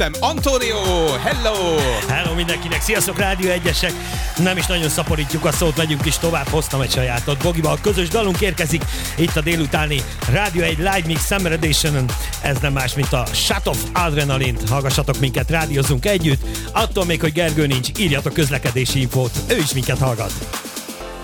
Mellettem Antonio, hello! Hello mindenkinek, sziasztok Rádió Egyesek! Nem is nagyon szaporítjuk a szót, megyünk is tovább, hoztam egy sajátot. Bogival közös dalunk érkezik itt a délutáni Rádió egy Live Mix Summer Edition-en. Ez nem más, mint a Shut Off Adrenalint. Hallgassatok minket, rádiózunk együtt. Attól még, hogy Gergő nincs, írjatok közlekedési infót, ő is minket hallgat.